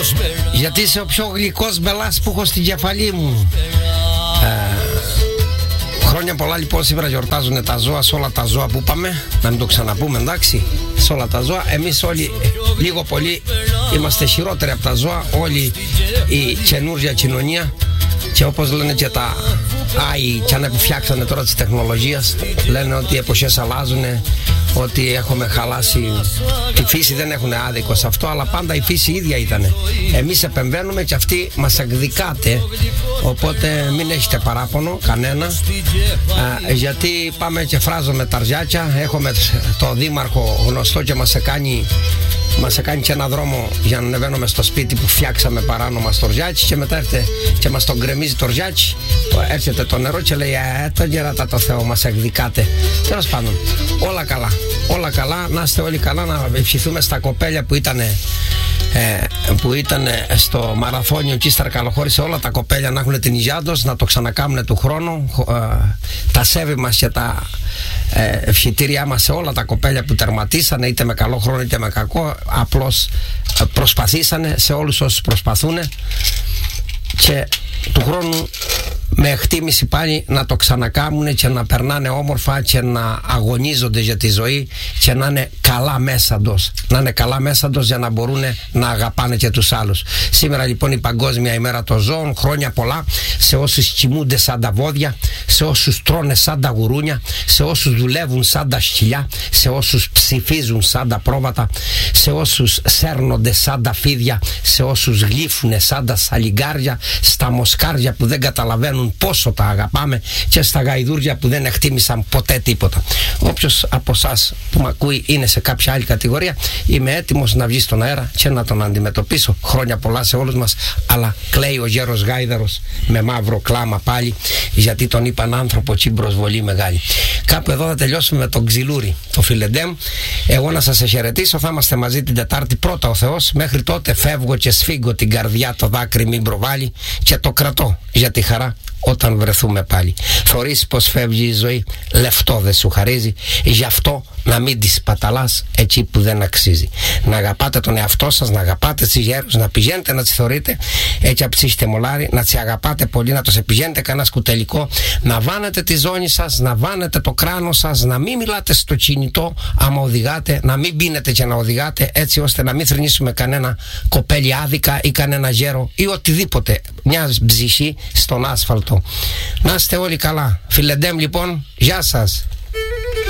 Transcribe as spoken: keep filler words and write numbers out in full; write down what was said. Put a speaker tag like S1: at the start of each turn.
S1: γιατί είσαι ο πιο γλυκός μπελάς που έχω στην κεφαλή μου. ε, Χρόνια πολλά λοιπόν. Σήμερα γιορτάζουν τα ζώα, σε όλα τα ζώα που είπαμε. Να μην το ξαναπούμε, εντάξει. Σε όλα τα ζώα. Εμείς όλοι λίγο πολύ είμαστε χειρότεροι από τα ζώα. Όλη η καινούργια κοινωνία. Και όπως λένε και τα άι, και αν φτιάξανε τώρα της τεχνολογίας, λένε ότι οι εποχές αλλάζουν, ότι έχουμε χαλάσει τη φύση. Δεν έχουν άδικο σε αυτό, αλλά πάντα η φύση ίδια ήταν. Εμείς επεμβαίνουμε και αυτή μας εκδικάται. Οπότε μην έχετε παράπονο κανένα, α, γιατί πάμε και φράζουμε τα ρζιάκια. Έχουμε το δήμαρχο γνωστό και μας κάνει Μας έκανε και ένα δρόμο για να ανεβαίνουμε στο σπίτι που φτιάξαμε παράνομα στο ρζιάτσι, και μετά έρχεται και μας τον γκρεμίζει το ρζιάτσι. Έρχεται το νερό και λέει «Ε, τον γεράτα το Θεό, μας εκδικάτε». Τέλος πάντων, όλα καλά, όλα καλά, να είστε όλοι καλά, να ευχηθούμε στα κοπέλια που ήταν ε, που ήταν στο μαραθώνιο εκεί στα Καλοχώρη, όλα τα κοπέλια να έχουν την υγεία τους, να το ξανακάμουν του χρόνου, ε, τα σέβη μας και τα ε, ευχητήριά μας σε όλα τα κοπέλια που τερματίσανε, είτε με καλό χρόνο είτε με κακό. Απλώς προσπαθήσανε, σε όλους όσους προσπαθούν, και του χρόνου με εκτίμηση πάλι να το ξανακάμουν και να περνάνε όμορφα και να αγωνίζονται για τη ζωή και να είναι καλά μέσα τους. Να είναι καλά μέσα τους για να μπορούν να αγαπάνε και τους άλλους. Σήμερα λοιπόν η Παγκόσμια ημέρα των ζώων. Χρόνια πολλά σε όσους κοιμούνται σαν τα βόδια, σε όσους τρώνε σαν τα γουρούνια, σε όσους δουλεύουν σαν τα σκυλιά, σε όσους ψηφίζουν σαν τα πρόβατα, σε όσους σέρνονται σαν τα φίδια, σε όσους γλύφουνε σαν τα σαλιγκάρια, στα μοσκάρια που δεν καταλαβαίνουν πόσο τα αγαπάμε, και στα γαϊδούρια που δεν εκτίμησαν ποτέ τίποτα. Όποιος από εσάς που με ακούει είναι σε κάποια άλλη κατηγορία, είμαι έτοιμος να βγει στον αέρα και να τον αντιμετωπίσω. Χρόνια πολλά σε όλους μας. Αλλά κλαίει ο γέρος Γάιδαρος με μαύρο κλάμα πάλι, γιατί τον είπαν άνθρωπο και προσβολή μεγάλη. Κάπου εδώ θα τελειώσουμε με τον Ξυλούρη, το Φιλεντέμ. Εγώ να σας χαιρετήσω. Θα είμαστε μαζί την Τετάρτη, πρώτα ο Θεός. Μέχρι τότε φεύγω και σφίγγω την καρδιά, το δάκρυ μην προβάλλει, και το κρατώ για τη χαρά όταν βρεθούμε πάλι. Θωρείς πως φεύγει η ζωή, λεφτό δεν σου χαρίζει, γι' αυτό να μην τη παταλάς εκεί που δεν αξίζει. Να αγαπάτε τον εαυτό σας, να αγαπάτε τις γέρους, να πηγαίνετε να τις θεωρείτε έτσι από ψύχτε μολάρι, να τις αγαπάτε πολύ, να τους επηγαίνετε κανένα σκουτελικό, να βάνετε τη ζώνη σας, να βάνετε το κράνο σας, να μην μιλάτε στο κινητό άμα οδηγάτε, να μην πίνετε και να οδηγάτε, έτσι ώστε να μην θρηνήσουμε κανένα κοπέλι άδικα ή κανένα γέρο ή οτιδήποτε, μια ψυχή στον άσφαλτο. Να είστε όλοι καλά. Φιλεντέμ λοιπόν, γεια σας.